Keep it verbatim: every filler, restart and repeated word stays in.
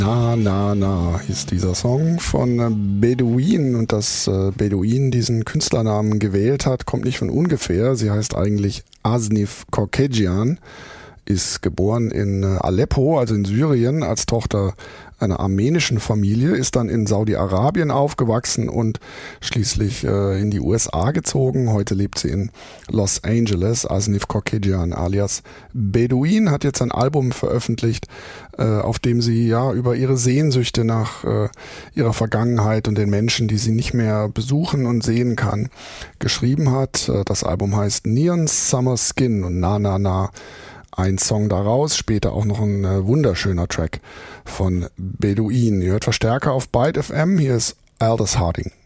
Na, na, na, hieß dieser Song von Bedouin, und dass äh, Bedouin diesen Künstlernamen gewählt hat, kommt nicht von ungefähr. Sie heißt eigentlich Asnif Korkejian, ist geboren in äh, Aleppo, also in Syrien, als Tochter einer armenischen Familie, ist dann in Saudi-Arabien aufgewachsen und schließlich äh, in die U S A gezogen. Heute lebt sie in Los Angeles. Asnif Korkejian alias Bedouin hat jetzt ein Album veröffentlicht, äh, auf dem sie ja über ihre Sehnsüchte nach äh, ihrer Vergangenheit und den Menschen, die sie nicht mehr besuchen und sehen kann, geschrieben hat. Äh, das Album heißt Neon Summer Skin und Na Na Na. Ein Song daraus, später auch noch ein äh, wunderschöner Track von Bedouin. Ihr hört Verstärker auf Byte F M, hier ist Aldous Harding.